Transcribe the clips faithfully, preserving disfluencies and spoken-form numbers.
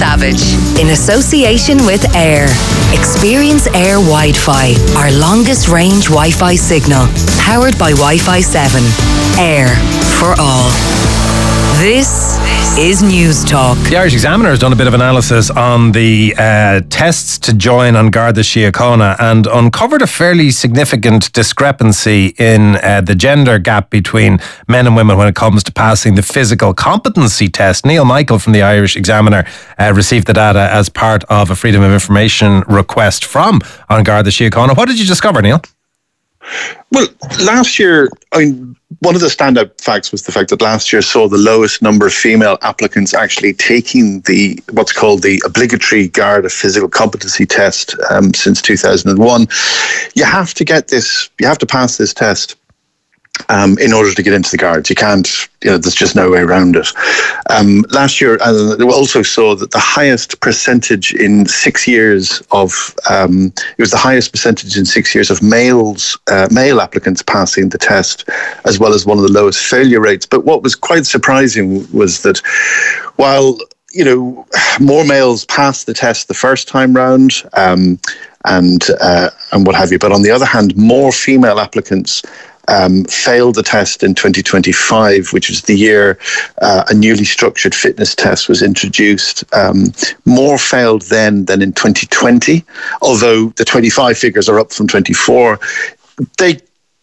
Savage, in association with Air. Experience Air Wi-Fi, our longest range Wi-Fi signal, powered by Wi-Fi seven. Air, for all. This is News Talk. The Irish Examiner has done a bit of analysis on the uh, tests to join on Garda Síochána and uncovered a fairly significant discrepancy in uh, the gender gap between men and women when it comes to passing the physical competency test. Neil Michael from the Irish Examiner uh, received the data as part of a Freedom of Information request from on Garda Síochána. What did you discover, Neil? Well, last year, I mean, one of the standout facts was the fact that last year saw the lowest number of female applicants actually taking the what's called the obligatory Garda physical competency test um, since two thousand one. You have to get this, you have to pass this test Um, in order to get into the Guards. You can't, you know, there's just no way around it. Um, last year, uh, we also saw that the highest percentage in six years of, um, it was the highest percentage in six years of males, uh, male applicants passing the test, as well as one of the lowest failure rates. But what was quite surprising was that while, you know, more males passed the test the first time round, um, and, uh, and what have you, but on the other hand, more female applicants Um, failed the test in twenty twenty-five, which was the year uh, a newly structured fitness test was introduced. Um, more failed then than in twenty twenty, although the twenty-five figures are up from twenty-four. They,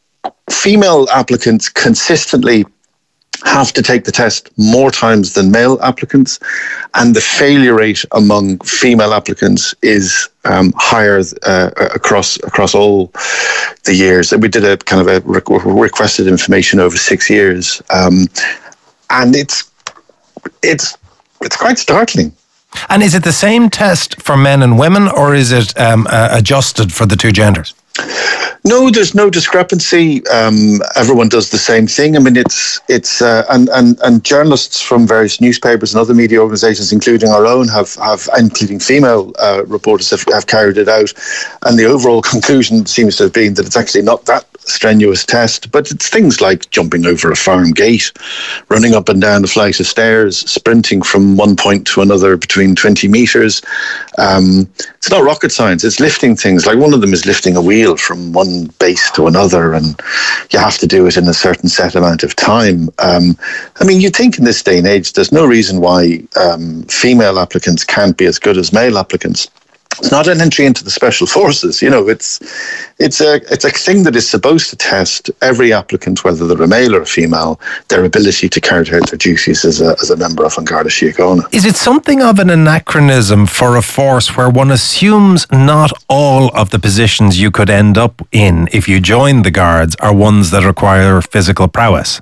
female applicants consistently have to take the test more times than male applicants, and the failure rate among female applicants is um, higher uh, across across all the years. And we did a kind of a re- requested information over six years, um, and it's it's it's quite startling. And is it the same test for men and women, or is it um, uh, adjusted for the two genders? No, there's no discrepancy. Um, everyone does the same thing. I mean, it's it's uh, and and and journalists from various newspapers and other media organisations, including our own, have have including female uh, reporters have, have carried it out, and the overall conclusion seems to have been that it's actually not that strenuous test, but it's things like jumping over a farm gate, running up and down a flight of stairs, sprinting from one point to another between twenty metres. Um, it's not rocket science. It's lifting things. Like one of them is lifting a wheel from one base to another, and you have to do it in a certain set amount of time. Um, I mean, you think in this day and age, there's no reason why um, female applicants can't be as good as male applicants. It's not an entry into the special forces. You know, it's it's a it's a thing that is supposed to test every applicant, whether they're a male or a female, their ability to carry out their duties as a as a member of An Garda Síochána. Is it something of an anachronism for a force where one assumes not all of the positions you could end up in if you join the Guards are ones that require physical prowess?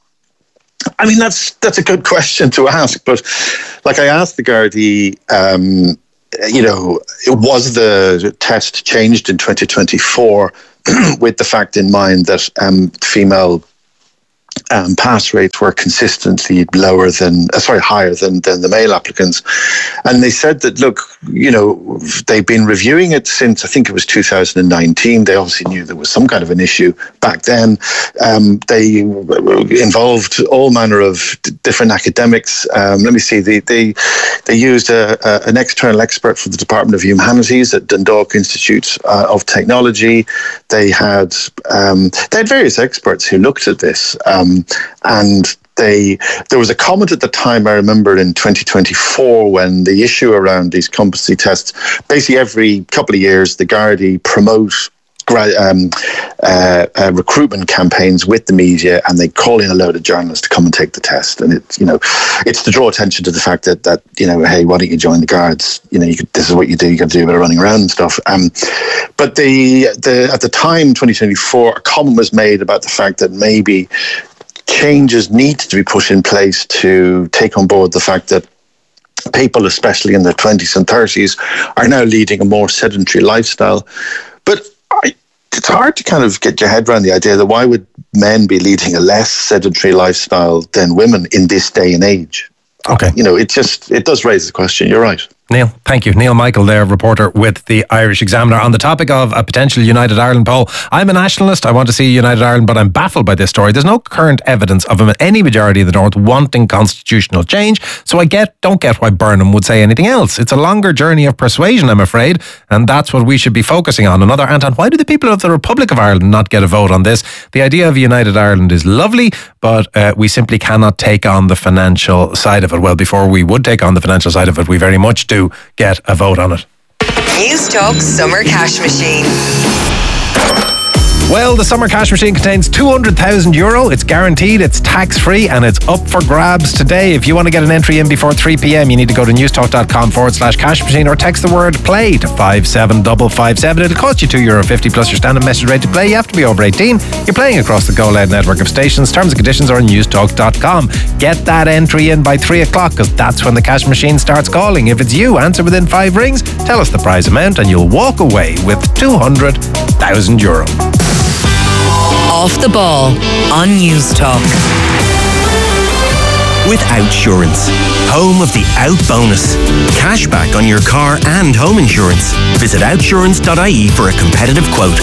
I mean, that's that's a good question to ask, but like I asked the Gardaí, um, you know, was the test changed in twenty twenty-four with the fact in mind that um, female um, pass rates were consistently lower than, uh, sorry, higher than, than the male applicants. And they said that, look, you know, they've been reviewing it since, I think it was two thousand nineteen. They obviously knew there was some kind of an issue back then. Um, they involved all manner of d- different academics. Um, let me see, they they, they used a, a, an external expert from the Department of Humanities at Dundalk Institute uh, of Technology. They had um, they had various experts who looked at this, um, and They, there was a comment at the time, I remember in twenty twenty-four, when the issue around these competency tests, basically every couple of years, the Gardaí promote um, uh, uh, recruitment campaigns with the media, and they call in a load of journalists to come and take the test. And it's, you know, it's to draw attention to the fact that, that you know, hey, why don't you join the Guards? You know, you could, this is what you do. You got to do a bit of running around and stuff. Um, but the the at the time, twenty twenty-four, a comment was made about the fact that maybe changes need to be put in place to take on board the fact that people, especially in their twenties and thirties, are now leading a more sedentary lifestyle. But I, it's hard to kind of get your head around the idea that why would men be leading a less sedentary lifestyle than women in this day and age? Okay. You know, it just, it does raise the question. You're right. Neil, thank you. Neil Michael there, reporter with the Irish Examiner. On the topic of a potential United Ireland poll, I'm a nationalist. I want to see United Ireland, but I'm baffled by this story. There's no current evidence of any majority of the North wanting constitutional change, so I get don't get why Burnham would say anything else. It's a longer journey of persuasion, I'm afraid, and that's what we should be focusing on. Another, Anton, why do the people of the Republic of Ireland not get a vote on this? The idea of United Ireland is lovely, but uh, we simply cannot take on the financial side of it. Well, before we would take on the financial side of it, we very much do get a vote on it. News Talk Summer Cash Machine. Well, the Summer Cash Machine contains two hundred thousand euro. It's guaranteed, it's tax-free, and it's up for grabs today. If you want to get an entry in before three p.m, you need to go to newstalk.com forward slash cash machine or text the word play to five seven five five seven. It'll cost you two euro fifty plus your standard message rate to play. You have to be over eighteen. You're playing across the Go Loud network of stations. Terms and conditions are on newstalk dot com. Get that entry in by three o'clock because that's when the cash machine starts calling. If it's you, answer within five rings, tell us the prize amount, and you'll walk away with two hundred thousand euro. Off the Ball on News Talk. With Outsurance, home of the Out Bonus. Cashback on your car and home insurance. Visit outsurance dot I E for a competitive quote.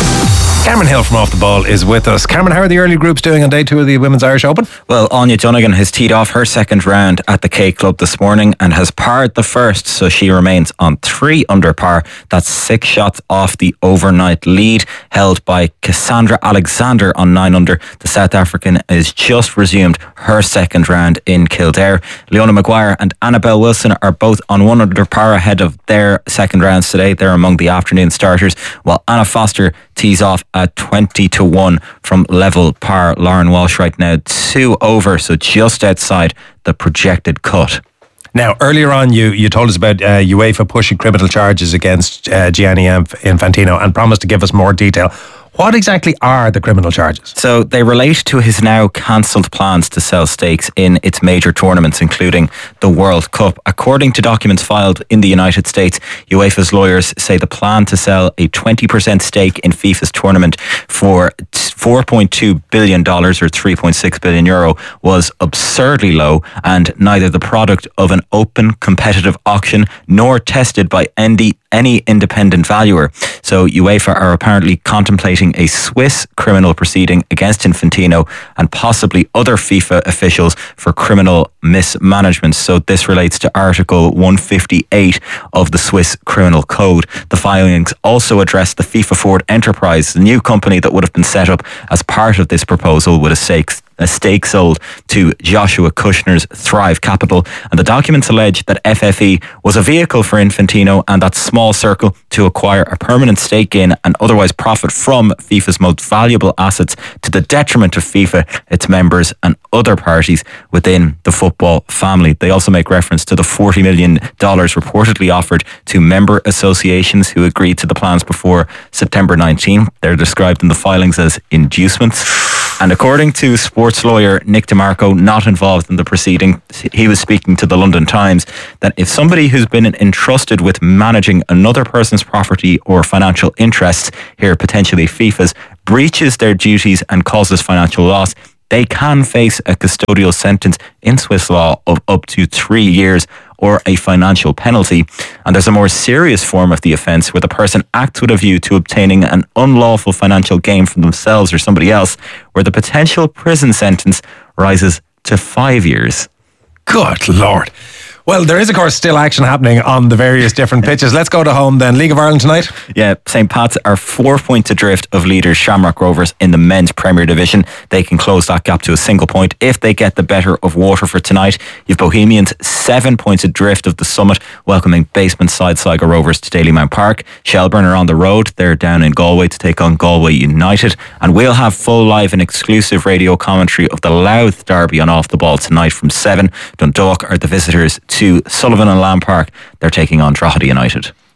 Cameron Hill from Off the Ball is with us. Cameron, how are the early groups doing on day two of the Women's Irish Open? Well, Anya Donegan has teed off her second round at the K Club this morning and has parred the first, so she remains on three under par. That's six shots off the overnight lead held by Cassandra Alexander on nine under. The South African has just resumed her second round in Kildare. Leona Maguire and Annabelle Wilson are both on one under par ahead of their second rounds today. They're among the afternoon starters, while Anna Foster tees off at twenty to one from level par. Lauren Walsh right now two over, so just outside the projected cut. Now, earlier on, you, you told us about uh, UEFA pushing criminal charges against uh, Gianni Infantino and promised to give us more detail. What exactly are the criminal charges? So they relate to his now cancelled plans to sell stakes in its major tournaments, including the World Cup. According to documents filed in the United States, UEFA's lawyers say the plan to sell a twenty percent stake in FIFA's tournament for four point two billion dollars or three point six billion euro was absurdly low and neither the product of an open competitive auction nor tested by any any independent valuer. So UEFA are apparently contemplating a Swiss criminal proceeding against Infantino and possibly other FIFA officials for criminal mismanagement. So this relates to Article one fifty-eight of the Swiss Criminal Code. The filings also address the FIFA Forward Enterprise, the new company that would have been set up as part of this proposal with a stake a stake sold to Joshua Kushner's Thrive Capital, and the documents allege that F F E was a vehicle for Infantino and that small circle to acquire a permanent stake in and otherwise profit from FIFA's most valuable assets to the detriment of FIFA, its members and other parties within the football family. They also make reference to the forty million dollars reportedly offered to member associations who agreed to the plans before September nineteenth. They're described in the filings as inducements. And according to sports lawyer Nick DeMarco, not involved in the proceeding, he was speaking to the London Times, that if somebody who's been entrusted with managing another person's property or financial interests, here potentially FIFA's, breaches their duties and causes financial loss, they can face a custodial sentence in Swiss law of up to three years or a financial penalty. And there's a more serious form of the offence where the person acts with a view to obtaining an unlawful financial gain from themselves or somebody else, where the potential prison sentence rises to five years. Good Lord. Well, there is, of course, still action happening on the various different pitches. Let's go to home then. League of Ireland tonight? Yeah, Saint Pat's are four points adrift of leaders Shamrock Rovers in the men's Premier Division. They can close that gap to a single point if they get the better of Waterford tonight. You've Bohemians seven points adrift of the Summit, welcoming basement side Sligo Rovers to Dalymount Park. Shelburne are on the road. They're down in Galway to take on Galway United. And we'll have full live and exclusive radio commentary of the Louth Derby on Off the Ball tonight from seven. Dundalk are the visitors to Sullivan and Lamb Park. They're taking on Drogheda United.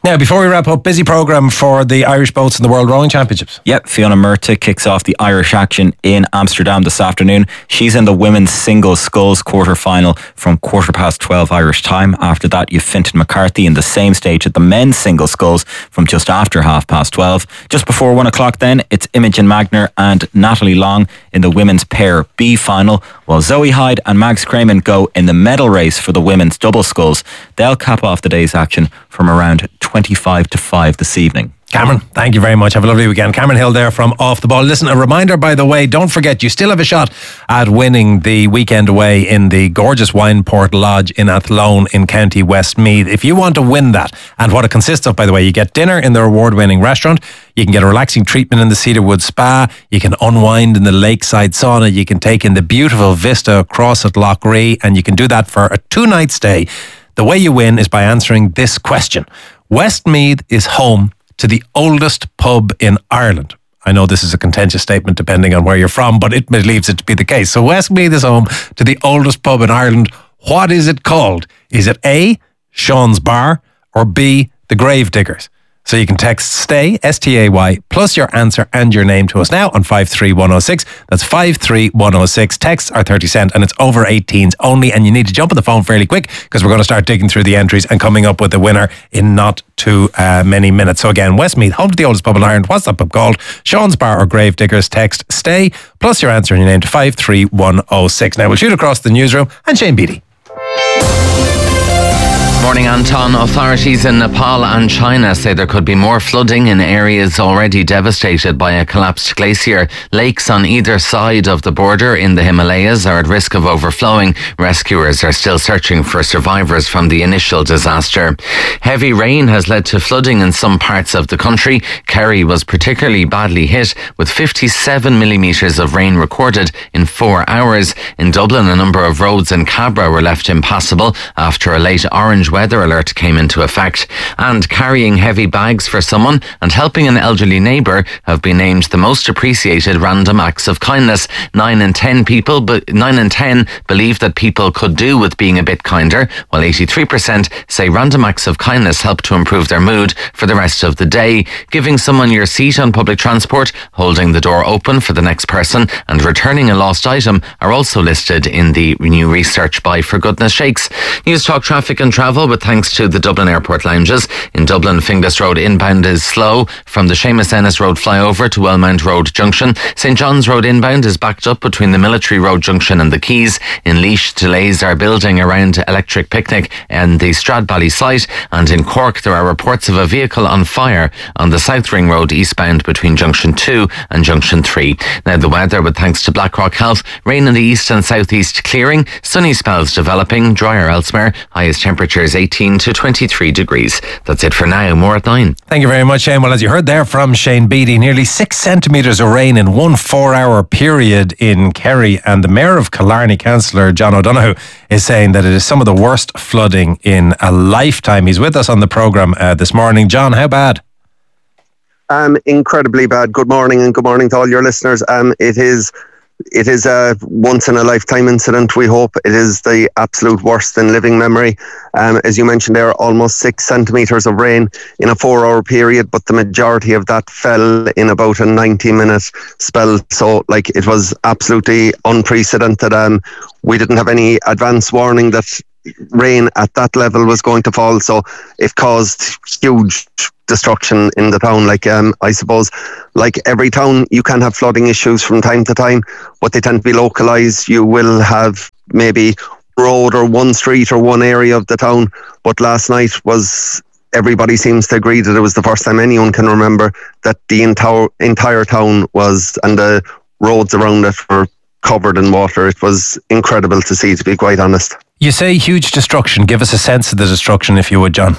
Now, before we wrap up, busy programme for the Irish boats in the World Rowing Championships. Yep, Fiona Murtagh kicks off the Irish action in Amsterdam this afternoon. She's in the women's singles sculls quarter-final from quarter past twelve Irish time. After that, you've Fintan McCarthy in the same stage at the men's singles sculls from just after half past twelve. Just before one o'clock then, it's Imogen Magner and Natalie Long in the women's pair B final, while Zoe Hyde and Mags Crayman go in the medal race for the women's double sculls. They'll cap off the day's action from around twenty-five to five this evening. Cameron, thank you very much. Have a lovely weekend. Cameron Hill there from Off the Ball. Listen, a reminder, by the way, don't forget, you still have a shot at winning the weekend away in the gorgeous Wineport Lodge in Athlone in County Westmeath. If you want to win that, and what it consists of, by the way, you get dinner in their award-winning restaurant, you can get a relaxing treatment in the Cedarwood Spa, you can unwind in the lakeside sauna, you can take in the beautiful vista across at Lough Ree, and you can do that for a two-night stay. The way you win is by answering this question. Westmeath is home to the oldest pub in Ireland. I know this is a contentious statement depending on where you're from, but it believes it to be the case. So Westmeath is home to the oldest pub in Ireland. What is it called? Is it A, Sean's Bar, or B, the Gravediggers? So you can text STAY, S T A Y, plus your answer and your name to us now on five three one oh six. That's five three one oh six. Texts are thirty cent and it's over eighteens only, and you need to jump on the phone fairly quick because we're going to start digging through the entries and coming up with the winner in not too uh, many minutes. So again, Westmeath, home to the oldest pub in Ireland. What's that pub called? Sean's Bar or Gravediggers? Text STAY, plus your answer and your name to five three one oh six. Now we'll shoot across the newsroom and Shane Beattie. Morning, Anton. Authorities in Nepal and China say there could be more flooding in areas already devastated by a collapsed glacier. Lakes on either side of the border in the Himalayas are at risk of overflowing. Rescuers are still searching for survivors from the initial disaster. Heavy rain has led to flooding in some parts of the country. Kerry was particularly badly hit, with fifty-seven millimetres of rain recorded in four hours. In Dublin, a number of roads in Cabra were left impassable after a late orange weather alert came into effect. And carrying heavy bags for someone and helping an elderly neighbour have been named the most appreciated random acts of kindness. Nine in ten people, but nine in ten believe that people could do with being a bit kinder, while eighty-three percent say random acts of kindness help to improve their mood for the rest of the day. Giving someone your seat on public transport, holding the door open for the next person, and returning a lost item are also listed in the new research by For Goodness Shakes. News Talk Traffic and Travel, with thanks to the Dublin Airport lounges. In Dublin, Finglas Road inbound is slow from the Seamus Ennis Road flyover to Wellmount Road junction. St John's Road inbound is backed up between the Military Road junction and the Quays. In Laois, delays are building around Electric Picnic and the Stradbally site. And in Cork, there are reports of a vehicle on fire on the South Ring Road eastbound between Junction two and Junction three. Now the weather, with thanks to Blackrock Health, rain in the east and southeast clearing, sunny spells developing, drier elsewhere, highest temperatures eighteen to twenty-three degrees. That's it for now. More at nine. Thank you very much, Shane. Well, as you heard there from Shane Beattie, nearly six centimetres of rain in one four-hour period in Kerry, and the Mayor of Killarney, Councillor John O'Donoghue, is saying that it is some of the worst flooding in a lifetime. He's with us on the programme uh, this morning. John, how bad? Um, incredibly bad. Good morning, and good morning to all your listeners. Um, it is It is a once-in-a-lifetime incident, we hope. It is the absolute worst in living memory. Um, as you mentioned, there are almost six centimetres of rain in a four-hour period, but the majority of that fell in about a ninety-minute spell. So, like, it was absolutely unprecedented. Um, we didn't have any advance warning that rain at that level was going to fall, so it caused huge destruction in the town. Like um, I suppose, like every town, you can have flooding issues from time to time, but they tend to be localised. You will have maybe road or one street or one area of the town, but last night was, everybody seems to agree that it was the first time anyone can remember that the entire entire town was, and the roads around it were covered in water. It was incredible to see, to be quite honest. You say huge destruction. Give us a sense of the destruction, if you would, John.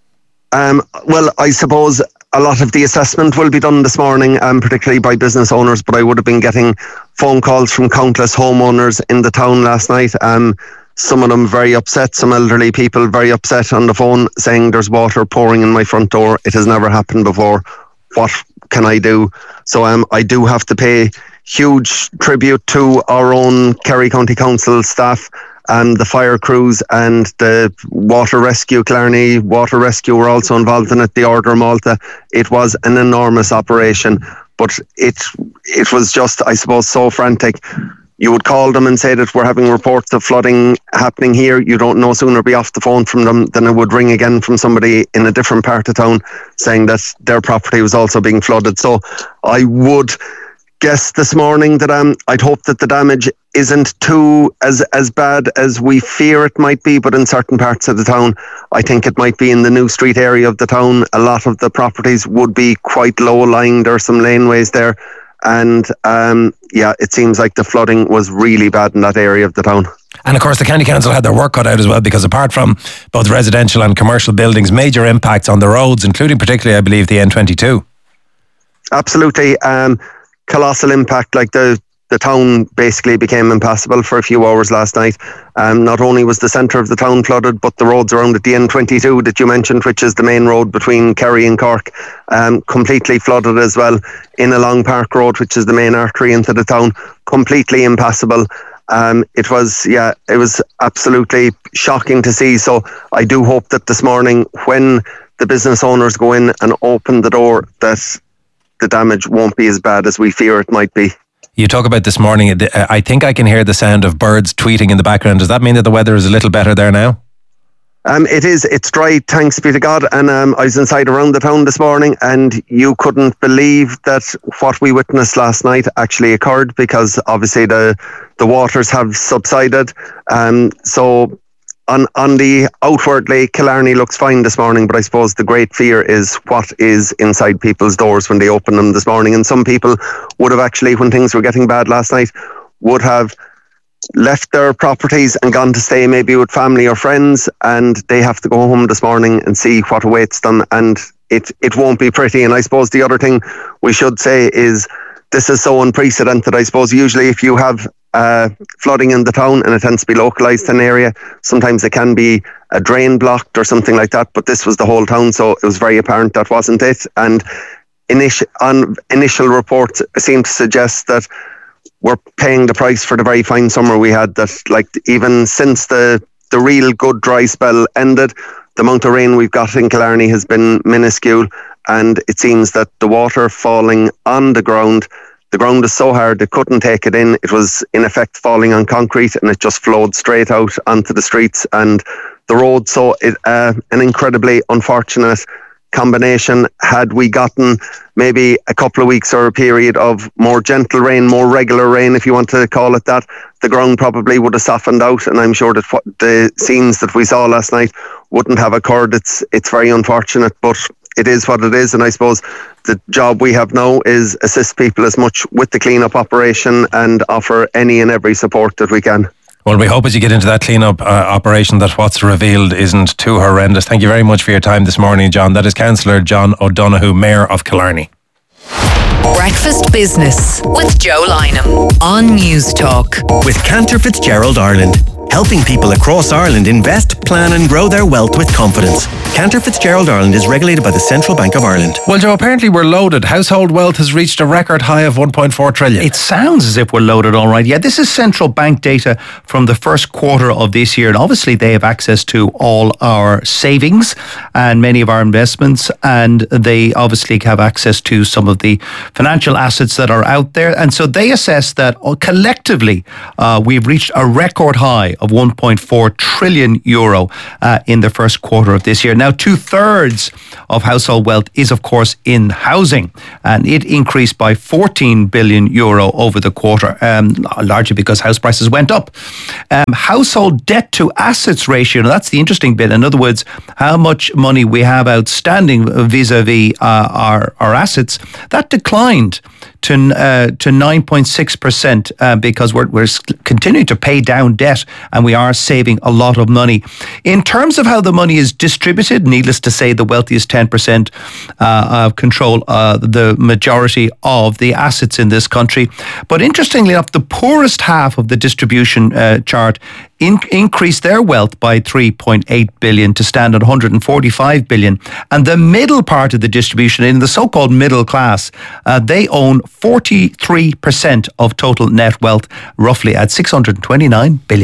Um, well, I suppose a lot of the assessment will be done this morning, um, particularly by business owners, but I would have been getting phone calls from countless homeowners in the town last night. Um, some of them very upset, some elderly people very upset on the phone, saying there's water pouring in my front door. It has never happened before. What can I do? So um, I do have to pay huge tribute to our own Kerry County Council staff. Um, the fire crews and the water rescue, Killarney Water Rescue, were also involved in it, the Order Malta. It was an enormous operation, but it it was just, I suppose, so frantic. You would call them and say that we're having reports of flooding happening here. You don't no sooner be off the phone from them than it would ring again from somebody in a different part of town saying that their property was also being flooded. So I would guess this morning that um, I'd hope that the damage isn't too as, as bad as we fear it might be, but in certain parts of the town, I think it might be in the New Street area of the town. A lot of the properties would be quite low-lying. There are some laneways there. And um, yeah, it seems like the flooding was really bad in that area of the town. And of course the County Council had their work cut out as well, because apart from both residential and commercial buildings, major impacts on the roads, including particularly, I believe, the N twenty-two. Absolutely. Um, colossal impact. Like the the town basically became impassable for a few hours last night. Um, not only was the centre of the town flooded, but the roads around it, the N twenty-two that you mentioned, which is the main road between Kerry and Cork, um, completely flooded as well. In Along Park Road, which is the main artery into the town, completely impassable. Um, it was, yeah, it was absolutely shocking to see. So I do hope that this morning, when the business owners go in and open the door, that the damage won't be as bad as we fear it might be. You talk about this morning, I think I can hear the sound of birds tweeting in the background. Does that mean that the weather is a little better there now? Um, it is. It's dry, thanks be to God. And um, I was inside around the town this morning, and you couldn't believe that what we witnessed last night actually occurred, because obviously the the waters have subsided. Um, so on on the outwardly, Killarney looks fine this morning, but I suppose the great fear is what is inside people's doors when they open them this morning. And some people would have actually, when things were getting bad last night, would have left their properties and gone to stay maybe with family or friends, and they have to go home this morning and see what awaits them, and it it won't be pretty. And I suppose the other thing we should say is this is so unprecedented. I suppose usually if you have uh, flooding in the town and it tends to be localised to an area, sometimes it can be a drain blocked or something like that, but this was the whole town, so it was very apparent that wasn't it. And initial, on initial reports seem to suggest that we're paying the price for the very fine summer we had, that like even since the the real good dry spell ended, the amount of rain we've got in Killarney has been minuscule, and it seems that the water falling on the ground, the ground is so hard it couldn't take it in. It was in effect falling on concrete, and it just flowed straight out onto the streets and the road. So it uh, an incredibly unfortunate combination. Had we gotten maybe a couple of weeks or a period of more gentle rain, more regular rain, if you want to call it that, the ground probably would have softened out, and I'm sure that what the scenes that we saw last night wouldn't have occurred. It's it's very unfortunate, but it is what it is. And I suppose the job we have now is assist people as much with the clean-up operation and offer any and every support that we can. Well, we hope as you get into that clean-up uh, operation that what's revealed isn't too horrendous. Thank you very much for your time this morning, John. That is Councillor John O'Donoghue, Mayor of Killarney. Breakfast Business with Joe Lynham on News Talk. With Cantor Fitzgerald Ireland, helping people across Ireland invest, plan and grow their wealth with confidence. Cantor Fitzgerald Ireland is regulated by the Central Bank of Ireland. Well, Joe, apparently we're loaded. Household wealth has reached a record high of one point four trillion. It sounds as if we're loaded all right. Yeah, this is central bank data from the first quarter of this year. And obviously they have access to all our savings and many of our investments. And they obviously have access to some of the financial assets that are out there. And so they assess that collectively uh, we've reached a record high of one point four trillion euro uh, in the first quarter of this year. Now, two thirds of household wealth is, of course, in housing, and it increased by fourteen billion euro over the quarter, um, largely because house prices went up. Um, household debt to assets ratio, now that's the interesting bit. In other words, how much money we have outstanding vis-a-vis uh, our, our assets, that declined to uh, to nine point six percent uh, because we're, we're continuing to pay down debt and we are saving a lot of money. In terms of how the money is distributed, needless to say, the wealthiest ten percent uh, control uh, the majority of the assets in this country. But interestingly enough, the poorest half of the distribution uh, chart In, increased their wealth by three point eight billion to stand at one hundred forty-five billion. And the middle part of the distribution, in the so-called middle class, uh, they own forty-three percent of total net wealth, roughly at six hundred twenty-nine billion.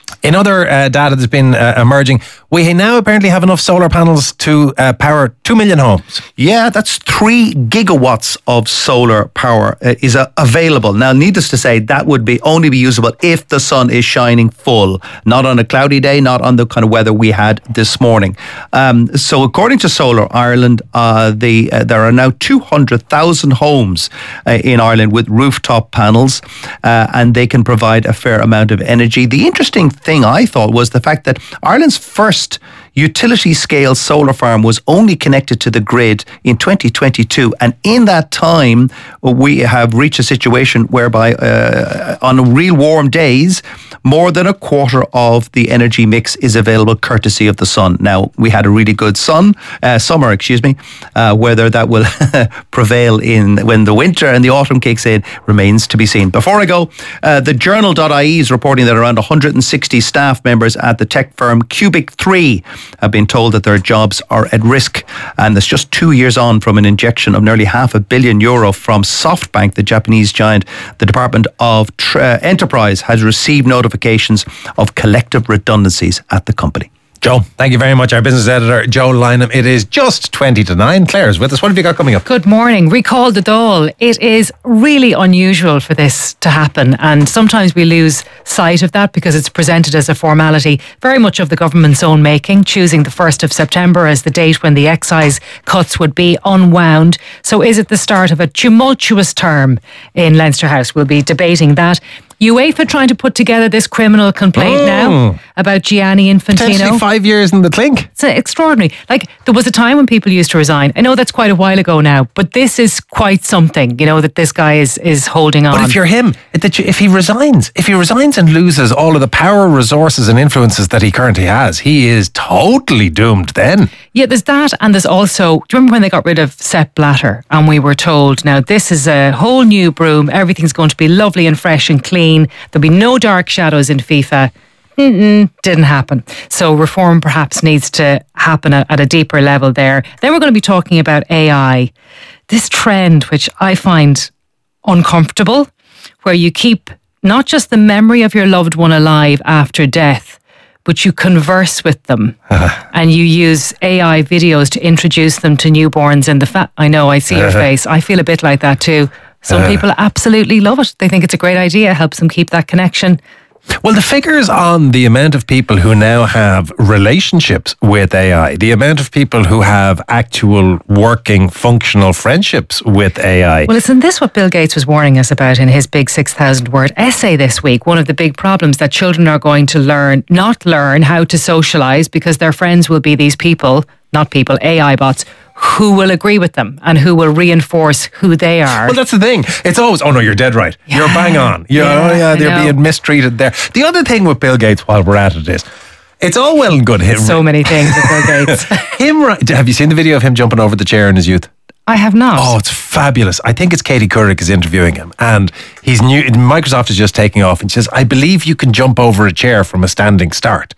In other uh, data that's been uh, emerging, we now apparently have enough solar panels to uh, power two million homes. Yeah, that's three gigawatts of solar power uh, is uh, available. Now, needless to say, that would be only be usable if the sun is shining full, not on a cloudy day, not on the kind of weather we had this morning. Um, so according to Solar Ireland, uh, the, uh, there are now two hundred thousand homes uh, in Ireland with rooftop panels, uh, and they can provide a fair amount of energy. The interesting thing I thought was the fact that Ireland's first utility scale solar farm was only connected to the grid in twenty twenty-two, and in that time we have reached a situation whereby uh, on real warm days more than a quarter of the energy mix is available courtesy of the sun. Now, we had a really good sun uh, summer, excuse me. Uh, whether that will prevail in when the winter and the autumn kicks in remains to be seen. Before I go, uh, the journal dot I E is reporting that around one hundred sixty staff members at the tech firm Cubic three have been told that their jobs are at risk, and that's just two years on from an injection of nearly half a billion euro from SoftBank, the Japanese giant. The Department of Tra- Enterprise has received notifications of collective redundancies at the company. Joe, thank you very much. Our business editor, Joe Lynham. It is just twenty to nine. Claire's with us. What have you got coming up? Good morning. Recall the Dáil. It is really unusual for this to happen, and sometimes we lose sight of that because it's presented as a formality, very much of the government's own making, choosing the first of September as the date when the excise cuts would be unwound. So is it the start of a tumultuous term in Leinster House? We'll be debating that. UEFA trying to put together this criminal complaint oh. now about Gianni Infantino. Potentially five years in the clink. It's extraordinary. Like, there was a time when people used to resign. I know that's quite a while ago now, but this is quite something, you know, that this guy is, is holding on. But if you're him, if he resigns, if he resigns and loses all of the power, resources and influences that he currently has, he is totally doomed then. Yeah, there's that, and there's also, do you remember when they got rid of Sepp Blatter and we were told, now this is a whole new broom, everything's going to be lovely and fresh and clean, there'll be no dark shadows in FIFA. Mm-mm, didn't happen. So reform perhaps needs to happen at, at a deeper level there. Then we're going to be talking about A I. This trend, which I find uncomfortable, where you keep not just the memory of your loved one alive after death, but you converse with them and you use A I videos to introduce them to newborns in the fa- I know, I see your face. I feel a bit like that too. Some uh, people absolutely love it. They think it's a great idea, helps them keep that connection. Well, the figures on the amount of people who now have relationships with A I, the amount of people who have actual working, functional friendships with A I. Well, isn't this what Bill Gates was warning us about in his big six thousand word essay this week? One of the big problems that children are going to learn, not learn how to socialise because their friends will be these people, not people, A I bots, who will agree with them and who will reinforce who they are. Well, that's the thing. It's always, oh no, you're dead right. Yeah. You're bang on. You're, yeah, oh yeah, they're being mistreated there. The other thing with Bill Gates while we're at it is, it's all well and good. Him, so many things with Bill Gates. him, have you seen the video of him jumping over the chair in his youth? I have not. Oh, it's fabulous. I think it's Katie Couric is interviewing him, and he's new. Microsoft is just taking off, and she says, I believe you can jump over a chair from a standing start.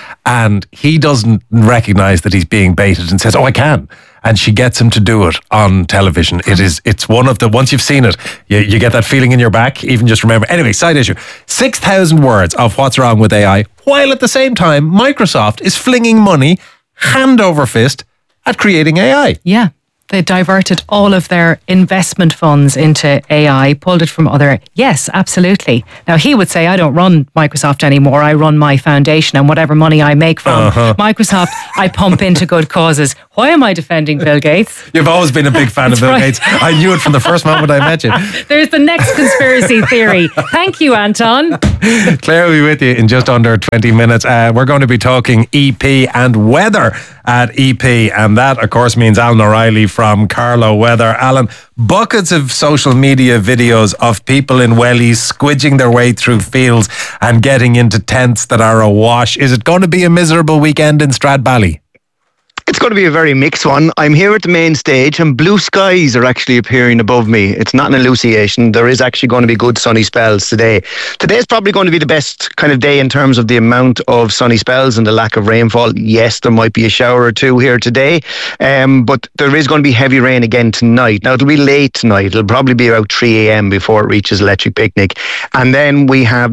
And he doesn't recognise that he's being baited and says, oh, I can. And she gets him to do it on television. It is, it's one of the, once you've seen it, you, you get that feeling in your back, even just remember. Anyway, side issue. six thousand words of what's wrong with A I, while at the same time, Microsoft is flinging money hand over fist at creating A I. Yeah. They diverted all of their investment funds into A I, pulled it from other... Yes, absolutely. Now, he would say, I don't run Microsoft anymore. I run my foundation, and whatever money I make from uh-huh. Microsoft, I pump into good causes. Why am I defending Bill Gates? You've always been a big fan of Bill right. Gates. I knew it from the first moment I met you. There's the next conspiracy theory. Thank you, Anton. Claire will be with you in just under twenty minutes. Uh, we're going to be talking E P and weather at E P, and that, of course, means Alan O'Reilly from Carlow Weather. Alan, buckets of social media videos of people in wellies squidging their way through fields and getting into tents that are awash. Is it going to be a miserable weekend in Stradbally? It's going to be a very mixed one. I'm here at the main stage and blue skies are actually appearing above me. It's not an hallucination. There is actually going to be good sunny spells today. Today is probably going to be the best kind of day in terms of the amount of sunny spells and the lack of rainfall. Yes, there might be a shower or two here today, um, but there is going to be heavy rain again tonight. Now, it'll be late tonight. It'll probably be about three a.m. before it reaches Electric Picnic. And then we have that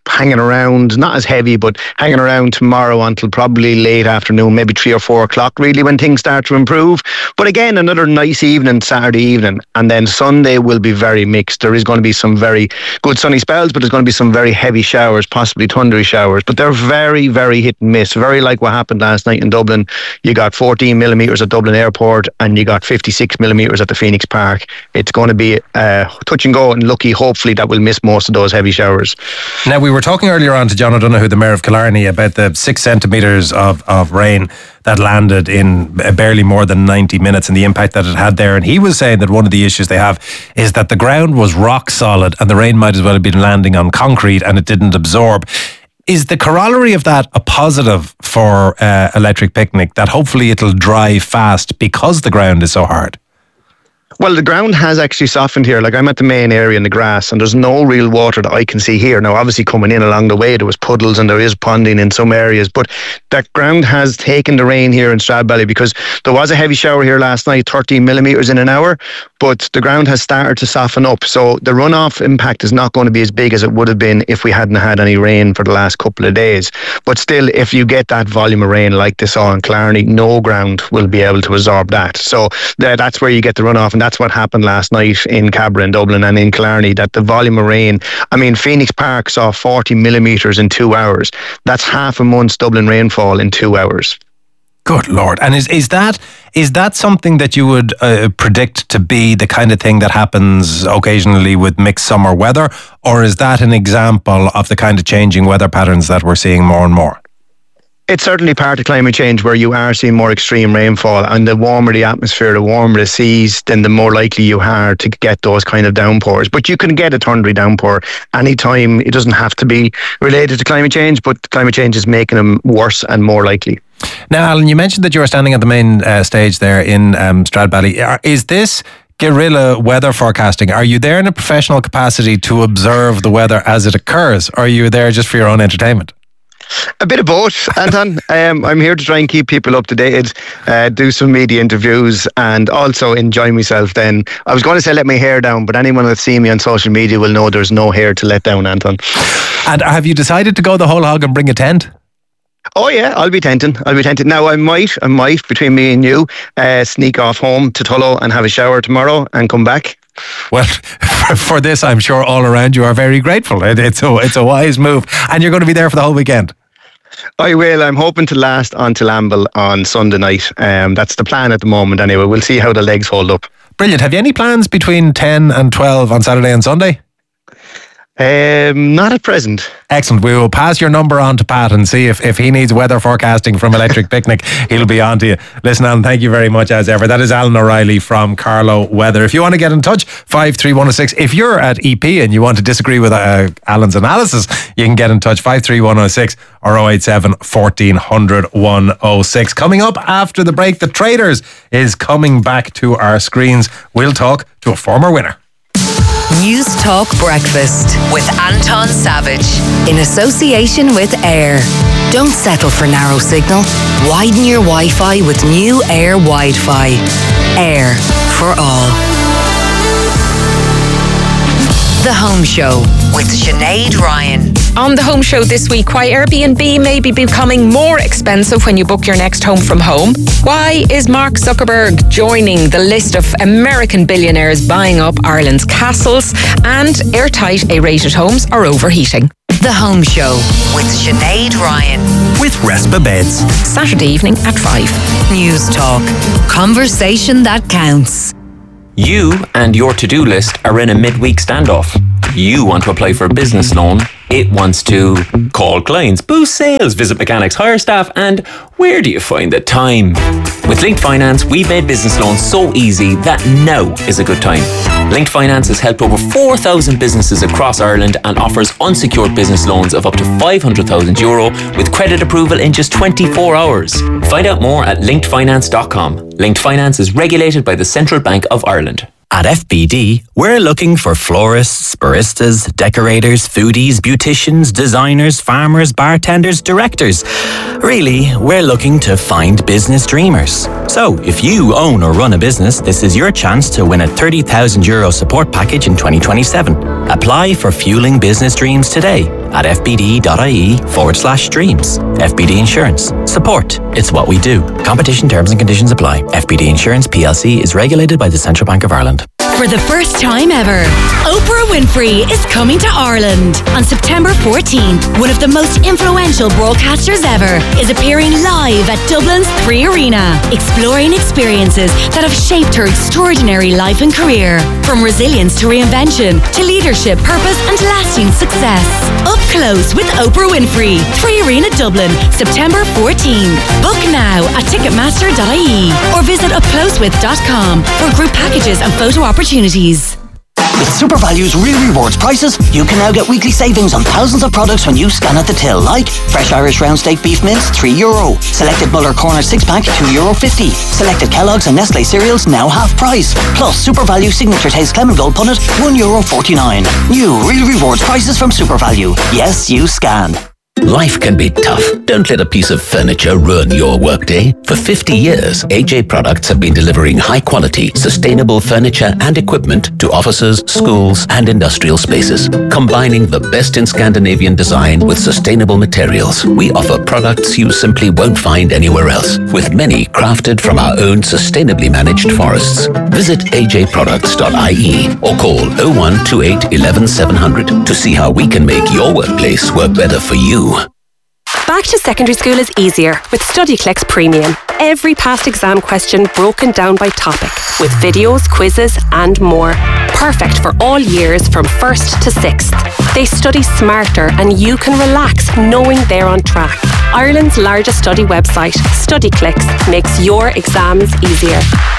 hanging around, not as heavy, but hanging around tomorrow until probably late afternoon, maybe three or four o'clock, really, when things start to improve. But again, another nice evening, Saturday evening. And then Sunday will be very mixed. There is going to be some very good sunny spells, but there's going to be some very heavy showers, possibly thundery showers. But they're very, very hit and miss. Very like what happened last night in Dublin. You got fourteen millimetres at Dublin Airport and you got fifty-six millimetres at the Phoenix Park. It's going to be uh, touch and go, and lucky, hopefully, that will miss most of those heavy showers. Now, we were talking earlier on to John O'Donoghue, the Mayor of Killarney, about the six centimetres of, of rain that landed in barely more than ninety minutes and the impact that it had there. And he was saying that one of the issues they have is that the ground was rock solid and the rain might as well have been landing on concrete and it didn't absorb. Is the corollary of that a positive for uh, Electric Picnic, that hopefully it'll dry fast because the ground is so hard? Well, the ground has actually softened here. Like, I'm at the main area in the grass and there's no real water that I can see here. Now, obviously coming in along the way, there was puddles and there is ponding in some areas, but that ground has taken the rain here in Stradbally, because there was a heavy shower here last night, thirteen millimetres in an hour, but the ground has started to soften up. So the runoff impact is not going to be as big as it would have been if we hadn't had any rain for the last couple of days. But still, if you get that volume of rain like they saw in Killarney, no ground will be able to absorb that. So that's where you get the runoff, and that's what happened last night in Cabra, in Dublin and in Killarney, that the volume of rain, I mean, Phoenix Park saw forty millimetres in two hours. That's half a month's Dublin rainfall in two hours. Good Lord. And is, is that is that something that you would uh, predict to be the kind of thing that happens occasionally with mixed summer weather? Or is that an example of the kind of changing weather patterns that we're seeing more and more? It's certainly part of climate change, where you are seeing more extreme rainfall, and the warmer the atmosphere, the warmer the seas, then the more likely you are to get those kind of downpours. But you can get a thundery downpour anytime. It doesn't have to be related to climate change, but climate change is making them worse and more likely. Now, Alan, you mentioned that you were standing at the main uh, stage there in um, Stradbally. Is this guerrilla weather forecasting? Are you there in a professional capacity to observe the weather as it occurs, or are you there just for your own entertainment? A bit of both, Anton. um, I'm here to try and keep people up to date, uh, do some media interviews, and also enjoy myself then. I was going to say let my hair down, but anyone that's seen me on social media will know there's no hair to let down, Anton. And have you decided to go the whole hog and bring a tent? Oh yeah, I'll be tenting. I'll be tenting. Now I might, I might, between me and you, uh, sneak off home to Tullow and have a shower tomorrow and come back. Well, for this, I'm sure all around you are very grateful. It's a, it's a wise move. And you're going to be there for the whole weekend? I will. I'm hoping to last until Amble on Sunday night. Um, that's the plan at the moment anyway. We'll see how the legs hold up. Brilliant. Have you any plans between ten and twelve on Saturday and Sunday? Um, not at present. Excellent. We will pass your number on to Pat and see if, if he needs weather forecasting from Electric Picnic. He'll be on to you. Listen, Alan, thank you very much as ever. That is Alan O'Reilly from Carlow Weather. If you want to get in touch, five three one oh six. If you're at E P and you want to disagree with uh, Alan's analysis, you can get in touch, five three one oh six or oh eight seven, fourteen hundred, one oh six. Coming up after the break, The Traders is coming back to our screens. We'll talk to a former winner. News Talk Breakfast with Anton Savage in association with Air. Don't settle for narrow signal. Widen your Wi-Fi with new Air Wi-Fi. Air for all. The Home Show with Sinead Ryan. On The Home Show this week, why Airbnb may be becoming more expensive when you book your next home from home. Why is Mark Zuckerberg joining the list of American billionaires buying up Ireland's castles? And airtight A-rated homes are overheating. The Home Show with Sinead Ryan. With Respa Beds. Saturday evening at five. News Talk. Conversation that counts. You and your to-do list are in a midweek standoff. You want to apply for a business loan. It wants to call clients, boost sales, visit mechanics, hire staff, and where do you find the time? With Linked Finance, we've made business loans so easy that now is a good time. Linked Finance has helped over four thousand businesses across Ireland and offers unsecured business loans of up to five hundred thousand euro with credit approval in just twenty-four hours. Find out more at linked finance dot com. Linked Finance is regulated by the Central Bank of Ireland. At F B D, we're looking for florists, baristas, decorators, foodies, beauticians, designers, farmers, bartenders, directors. Really, we're looking to find business dreamers. So, if you own or run a business, this is your chance to win a thirty thousand euro support package in twenty twenty-seven. Apply for Fueling Business Dreams today at fbd.ie forward slash streams. F B D Insurance. Support. It's what we do. Competition terms and conditions apply. F B D Insurance P L C is regulated by the Central Bank of Ireland. For the first time ever, Oprah Winfrey is coming to Ireland. On September fourteenth, one of the most influential broadcasters ever is appearing live at Dublin's Three Arena, exploring experiences that have shaped her extraordinary life and career. From resilience to reinvention, to leadership, purpose and lasting success. Up close with Oprah Winfrey, Three Arena Dublin, September fourteenth. Book now at ticketmaster dot I E or visit up close with dot com for group packages and photo opportunities. With SuperValue's Real Rewards prices, you can now get weekly savings on thousands of products when you scan at the till, like fresh Irish round steak beef mince, three euro. Selected Muller Corner six pack, two euro fifty. Selected Kellogg's and Nestle cereals, now half price. Plus, SuperValue Signature Taste Clement Gold Punnet, one euro forty-nine. New Real Rewards prices from SuperValue. Yes, you scan. Life can be tough. Don't let a piece of furniture ruin your workday. For fifty years, A J Products have been delivering high-quality, sustainable furniture and equipment to offices, schools, and industrial spaces. Combining the best in Scandinavian design with sustainable materials, we offer products you simply won't find anywhere else, with many crafted from our own sustainably managed forests. Visit a j products dot I E or call oh one two eight, eleven seven hundred to see how we can make your workplace work better for you. Back to secondary school is easier with StudyClicks Premium. Every past exam question broken down by topic, with videos, quizzes and more. Perfect for all years from first to sixth. They study smarter and you can relax knowing they're on track. Ireland's largest study website, StudyClicks, makes your exams easier.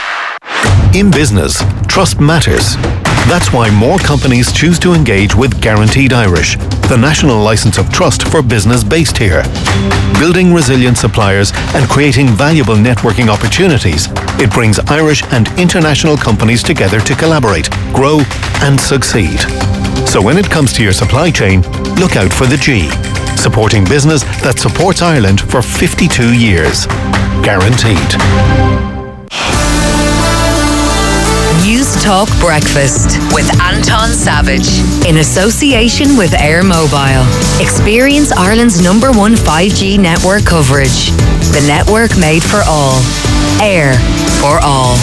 In business, trust matters. That's why more companies choose to engage with Guaranteed Irish, the national license of trust for business based here. Building resilient suppliers and creating valuable networking opportunities, it brings Irish and international companies together to collaborate, grow and succeed. So when it comes to your supply chain, look out for the G, supporting business that supports Ireland for fifty-two years. Guaranteed. News Talk Breakfast with Anton Savage in association with Air Mobile. Experience Ireland's number one five G network coverage. The network made for all. Air for all.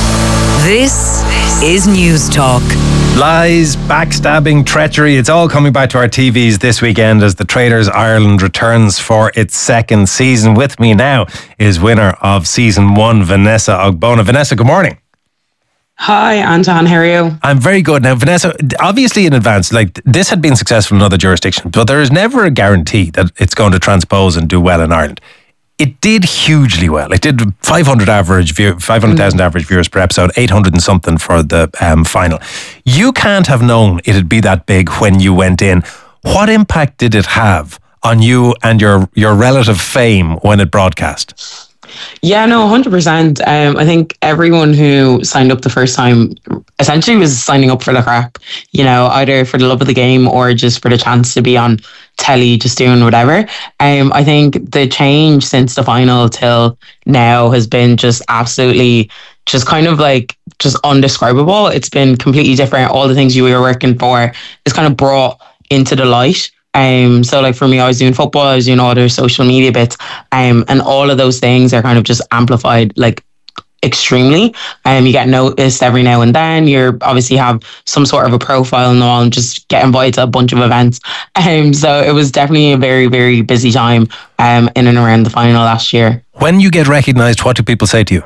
This is News Talk. Lies, backstabbing, treachery, it's all coming back to our T Vs this weekend as the Traders Ireland returns for its second season. With me now is winner of season one, Vanessa Ogbonna. Vanessa, good morning. Hi, Anton. How are you? I'm very good. Now, Vanessa, obviously in advance, like this had been successful in other jurisdictions, but there is never a guarantee that it's going to transpose and do well in Ireland. It did hugely well. It did five hundred average view, five hundred thousand mm. average viewers per episode, eight hundred and something for the um, final. You can't have known it'd be that big when you went in. What impact did it have on you and your your relative fame when it broadcast? Yeah, no, one hundred percent. Um, I think everyone who signed up the first time essentially was signing up for the crack, you know, either for the love of the game or just for the chance to be on telly, just doing whatever. Um, I think the change since the final till now has been just absolutely just kind of like just undescribable. It's been completely different. All the things you were working for is kind of brought into the light. Um, so like for me, I was doing football, I was doing all the social media bits, um, and all of those things are kind of just amplified like extremely. Um, you get noticed every now and then. You obviously have some sort of a profile and all, and just get invited to a bunch of events. Um, so it was definitely a very, very busy time um, in and around the final last year. When you get recognised, what do people say to you?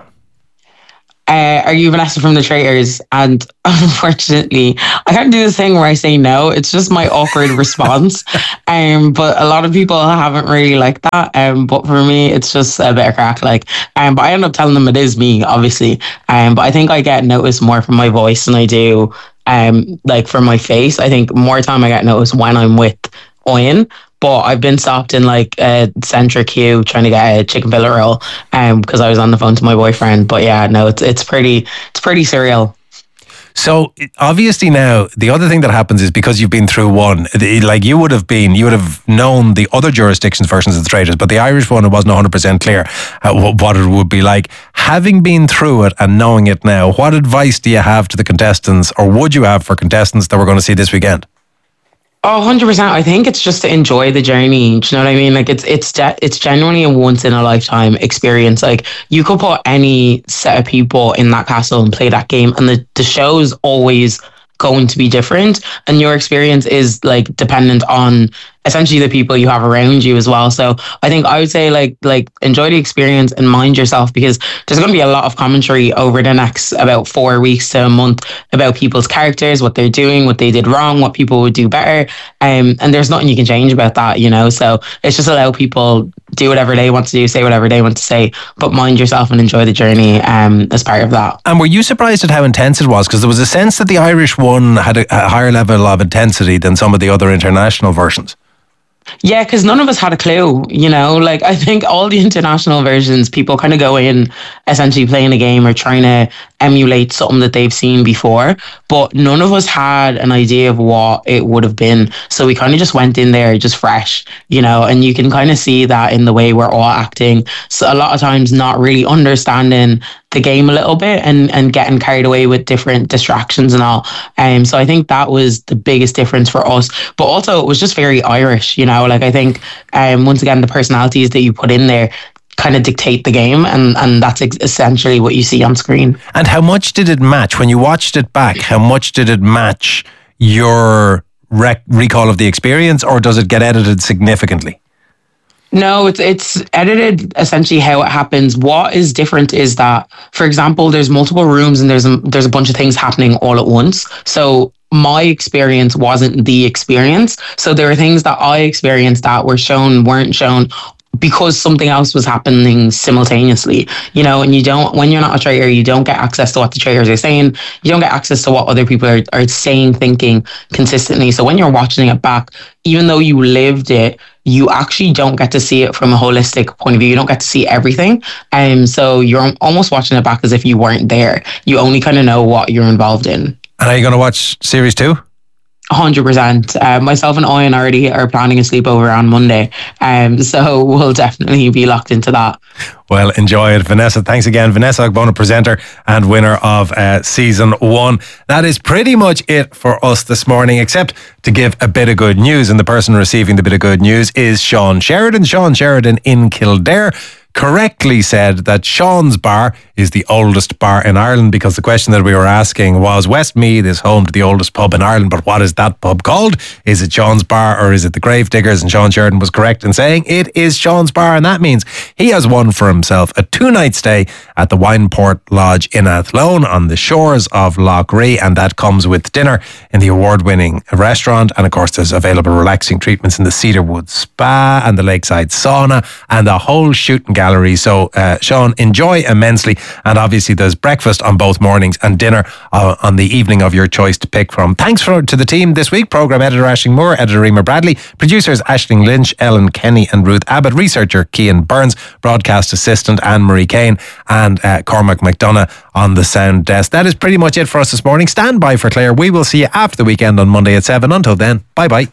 Uh, are you Vanessa from the Traders? And unfortunately, I can't do this thing where I say no. It's just my awkward response. Um, but a lot of people haven't really liked that. Um, but for me, it's just a bit of crack. Like, um, but I end up telling them it is me, obviously. Um, but I think I get noticed more from my voice than I do, um, like from my face. I think more time I get noticed when I'm with Owen. But I've been stopped in like a Centra queue trying to get a chicken fillet roll, um, because I was on the phone to my boyfriend. But yeah, no, it's it's pretty it's pretty surreal. So obviously now the other thing that happens is because you've been through one, like you would have been, you would have known the other jurisdictions versions of the Traders, but the Irish one, it wasn't one hundred percent clear what it would be like. Having been through it and knowing it now, what advice do you have to the contestants, or would you have for contestants that we're going to see this weekend? Oh, one hundred percent. I think it's just to enjoy the journey. Do you know what I mean? Like it's it's de- it's genuinely a once in a lifetime experience. Like you could put any set of people in that castle and play that game, and the, the show's always going to be different, and your experience is like dependent on essentially the people you have around you as well. So I think I would say like like enjoy the experience and mind yourself, because there's going to be a lot of commentary over the next about four weeks to a month about people's characters, what they're doing, what they did wrong, what people would do better, um, and there's nothing you can change about that, you know. So it's just allow people do whatever they want to do, say whatever they want to say, but mind yourself and enjoy the journey um, as part of that. And were you surprised at how intense it was? Because there was a sense that the Irish one had a, a higher level of intensity than some of the other international versions. Yeah, because none of us had a clue, you know, like I think all the international versions, people kind of go in essentially playing a game or trying to emulate something that they've seen before, but none of us had an idea of what it would have been. So we kind of just went in there just fresh, you know, and you can kind of see that in the way we're all acting. So a lot of times not really understanding the game a little bit and, and getting carried away with different distractions and all. Um, so I think that was the biggest difference for us. But also it was just very Irish, you know, like I think um, once again, the personalities that you put in there kind of dictate the game, and, and that's ex- essentially what you see on screen. And how much did it match, when you watched it back, how much did it match your rec- recall of the experience, or does it get edited significantly? No, it's it's edited essentially how it happens. What is different is that, for example, there's multiple rooms and there's a, there's a bunch of things happening all at once. So my experience wasn't the experience. So there are things that I experienced that were shown, weren't shown, because something else was happening simultaneously, you know, and you don't, when you're not a trader, you don't get access to what the traders are saying. You don't get access to what other people are, are saying, thinking consistently. So when you're watching it back, even though you lived it, you actually don't get to see it from a holistic point of view. You don't get to see everything. And um, so you're almost watching it back as if you weren't there. You only kind of know what you're involved in. And are you going to watch series two? one hundred percent. Uh, myself and Owen already are planning a sleepover on Monday. Um, so we'll definitely be locked into that. Well, enjoy it. Vanessa, thanks again. Vanessa Ogbonna, presenter and winner of uh, season one. That is pretty much it for us this morning, except to give a bit of good news. And the person receiving the bit of good news is Sean Sheridan. Sean Sheridan in Kildare correctly said that Sean's Bar is the oldest bar in Ireland, because the question that we were asking was, Westmeath is home to the oldest pub in Ireland, but what is that pub called? Is it Sean's Bar or is it the Gravediggers? And Sean Sheridan was correct in saying it is Sean's Bar, and that means he has won for himself a two-night stay at the Wineport Lodge in Athlone on the shores of Lough Ree, and that comes with dinner in the award-winning restaurant, and of course there's available relaxing treatments in the Cedarwood Spa and the Lakeside Sauna and the whole shooting gallery. So uh, Sean, enjoy immensely. And obviously there's breakfast on both mornings and dinner uh, on the evening of your choice to pick from. Thanks for, to the team this week. Programme editor Aisling Moore, editor Emer Bradley, producers Aisling Lynch, Ellen Kenny and Ruth Abbott, researcher Cian Burns, broadcast assistant Anne-Marie Kane, and uh, Cormac McDonough on the sound desk. That is pretty much it for us this morning. Stand by for Claire. We will see you after the weekend on Monday at seven. Until then, bye-bye.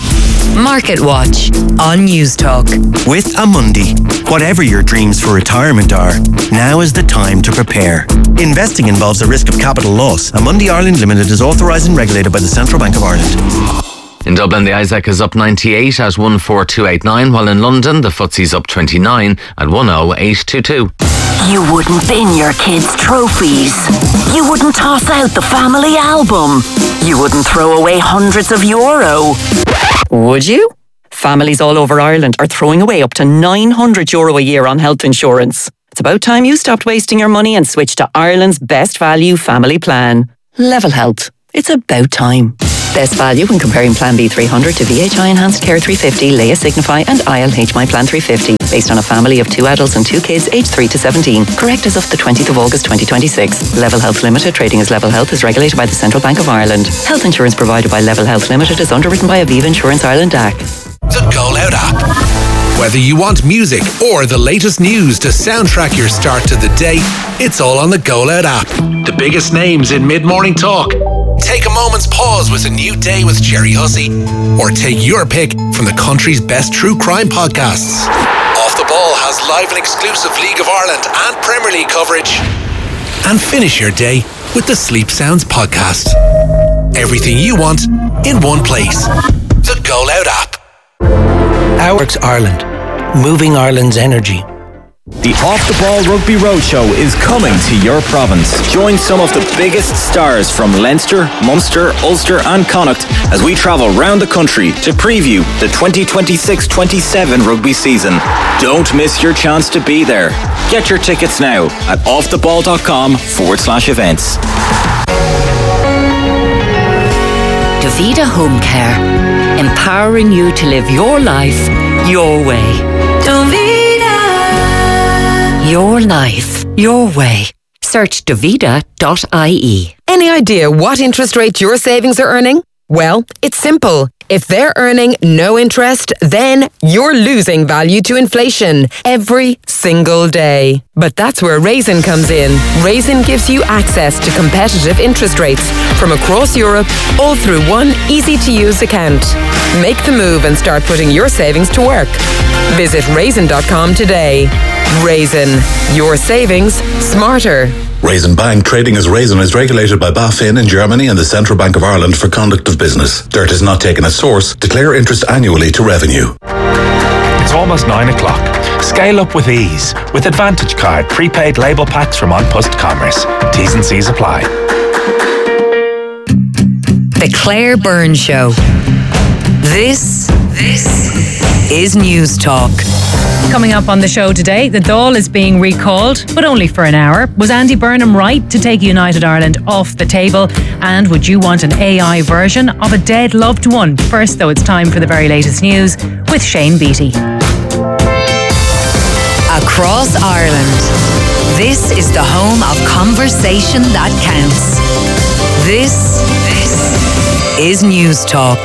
Market Watch on News Talk. With Amundi, whatever your dreams for retirement are, now is the time to prepare. Investing involves a risk of capital loss. Amundi Ireland Limited is authorised and regulated by the Central Bank of Ireland. In Dublin, the Isaac is up ninety-eight at one four two eight nine, while in London, the FTSE's up twenty-nine at one oh eight two two. You wouldn't bin your kids' trophies. You wouldn't toss out the family album. You wouldn't throw away hundreds of euro. Would you? Families all over Ireland are throwing away up to nine hundred euro a year on health insurance. It's about time you stopped wasting your money and switched to Ireland's best value family plan. Level Health. It's about time. Best value when comparing Plan B three hundred to V H I Enhanced Care three fifty, Leia Signify and I L H My Plan three fifty. Based on a family of two adults and two kids aged three to seventeen. Correct as of the twentieth of August twenty twenty-six. Level Health Limited, trading as Level Health, is regulated by the Central Bank of Ireland. Health insurance provided by Level Health Limited is underwritten by Aviva Insurance Ireland D A C. The Go Loud app. Whether you want music or the latest news to soundtrack your start to the day, it's all on the Go Loud app. The biggest names in mid-morning talk. Take a moment's pause with A New Day with Jerry Hussey, or take your pick from the country's best true crime podcasts. Off the Ball has live and exclusive League of Ireland and Premier League coverage. And finish your day with the Sleep Sounds podcast. Everything you want in one place. The Go Loud app. Outworks Ireland, moving Ireland's energy. The Off the Ball Rugby Roadshow is coming to your province. Join some of the biggest stars from Leinster, Munster, Ulster and Connacht as we travel round the country to preview the twenty twenty-six twenty-seven rugby season. Don't miss your chance to be there. Get your tickets now at offtheball.com forward slash events. Davida Home Care, empowering you to live your life your way. Davida. Your life, your way. Search davida dot I E. Any idea what interest rate your savings are earning? Well, it's simple. If they're earning no interest, then you're losing value to inflation every single day. But that's where Raisin comes in. Raisin gives you access to competitive interest rates from across Europe, all through one easy-to-use account. Make the move and start putting your savings to work. Visit raisin dot com today. Raisin, your savings smarter. Raisin Bank trading as Raisin is regulated by BaFin in Germany and the Central Bank of Ireland for conduct of business. Dirt is not taken as source. Declare interest annually to revenue. It's almost nine o'clock. Scale up with ease with Advantage Card prepaid label packs from An Post Commerce. T's and C's apply. The Claire Byrne Show. This, this is News Talk. Coming up on the show today, the Dáil is being recalled, but only for an hour. Was Andy Burnham right to take United Ireland off the table? And would you want an A I version of a dead loved one? First, though, it's time for the very latest news with Shane Beattie. Across Ireland, this is the home of conversation that counts. This, this is News Talk.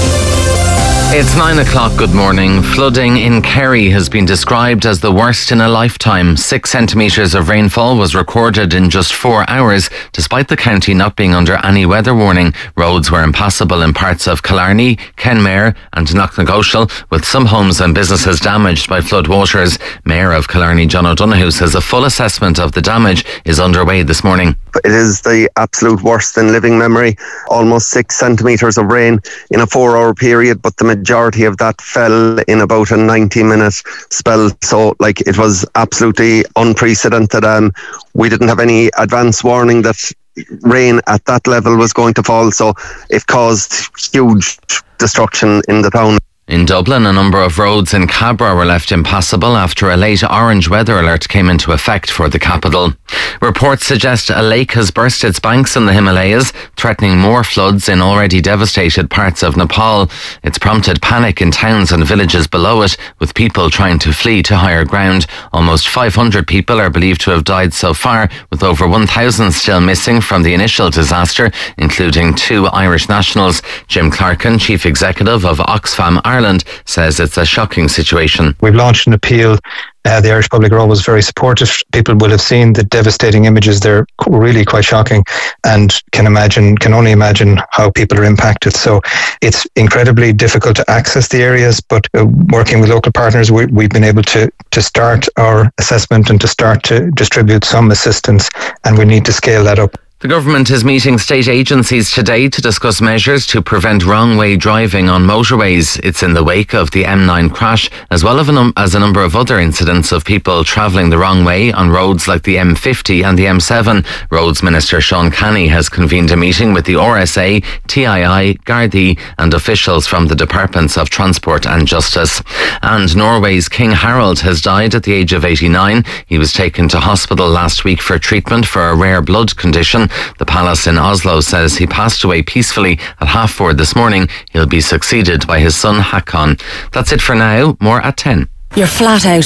It's nine o'clock, good morning. Flooding in Kerry has been described as the worst in a lifetime. Six centimetres of rainfall was recorded in just four hours, despite the county not being under any weather warning. Roads were impassable in parts of Killarney, Kenmare and Knocknagoshel, with some homes and businesses damaged by floodwaters. Mayor of Killarney, John O'Donoghue, says a full assessment of the damage is underway this morning. It is the absolute worst in living memory. Almost six centimetres of rain in a four-hour period, but the majority of that fell in about a ninety-minute spell. So, like, it was absolutely unprecedented. Um, we didn't have any advance warning that rain at that level was going to fall, so it caused huge destruction in the town. In Dublin, a number of roads in Cabra were left impassable after a late orange weather alert came into effect for the capital. Reports suggest a lake has burst its banks in the Himalayas, threatening more floods in already devastated parts of Nepal. It's prompted panic in towns and villages below it, with people trying to flee to higher ground. Almost five hundred people are believed to have died so far, with over one thousand still missing from the initial disaster, including two Irish nationals. Jim Clarkin, Chief Executive of Oxfam Ireland, Ireland, says it's a shocking situation. We've launched an appeal. Uh, the Irish public are always very supportive. People will have seen the devastating images. They're really quite shocking, and can imagine, can only imagine how people are impacted. So it's incredibly difficult to access the areas, but uh, working with local partners, we, we've been able to, to start our assessment and to start to distribute some assistance, and we need to scale that up. The government is meeting state agencies today to discuss measures to prevent wrong-way driving on motorways. It's in the wake of the M nine crash, as well as a number of other incidents of people travelling the wrong way on roads like the M fifty and the M seven. Roads Minister Sean Canny has convened a meeting with the R S A, T I I, Gardaí and officials from the Departments of Transport and Justice. And Norway's King Harald has died at the age of eighty-nine. He was taken to hospital last week for treatment for a rare blood condition. The palace in Oslo says he passed away peacefully at half four this morning. He'll be succeeded by his son Hakon. That's it for now. More at ten. You're flat out